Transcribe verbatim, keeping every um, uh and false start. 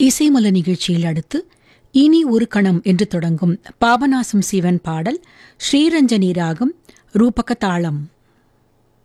இசைமல நிகழ்ச்சியில் அடுத்து இனி ஒரு கணம் என்று தொடங்கும் பாபநாசம் சிவன் பாடல் ஸ்ரீரஞ்சனி ராகம் ரூபக தாளம்.